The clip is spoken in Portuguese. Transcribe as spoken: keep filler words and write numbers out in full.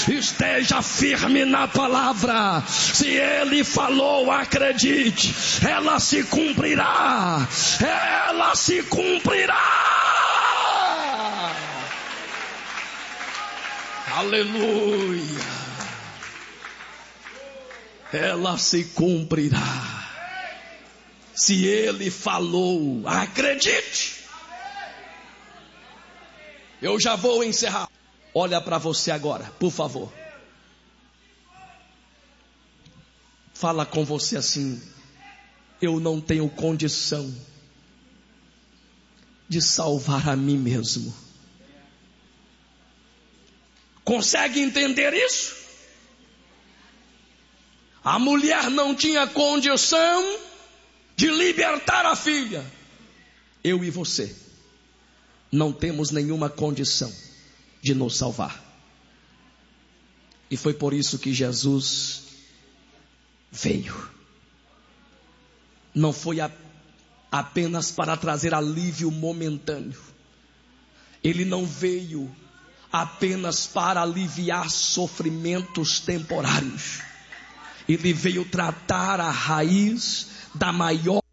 Esteja firme na palavra. Se Ele falou, acredite. Ela se cumprirá. Ela se cumprirá. Aleluia. Ela se cumprirá. Se Ele falou, acredite. Eu já vou encerrar. Olha para você agora, por favor. Fala com você assim: eu não tenho condição de salvar a mim mesmo. Consegue entender isso? A mulher não tinha condição de libertar a filha. Eu e você não temos nenhuma condição de nos salvar. E foi por isso que Jesus veio. Não foi a, apenas para trazer alívio momentâneo. Ele não veio apenas para aliviar sofrimentos temporários. Ele veio tratar a raiz da maior